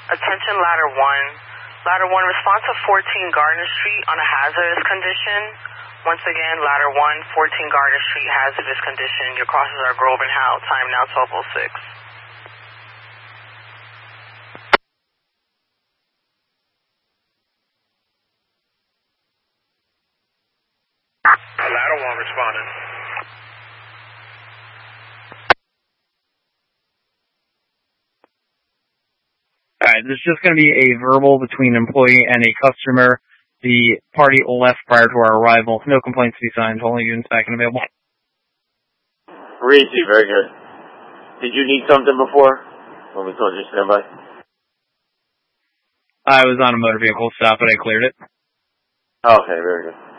Attention ladder 1. Ladder 1, response to 14 Gardner Street on a hazardous condition. Once again, ladder 1, 14 Gardner Street, hazardous condition. Your crosses are Grove and Howe. Time now 12:06. Ladder 1 responding. Alright, this is just going to be a verbal between an employee and a customer. The party left prior to our arrival. No complaints to be signed. Only units back and available. Reese, very good. Did you need something before when we told you to stand by? I was on a motor vehicle stop, but I cleared it. Okay, very good.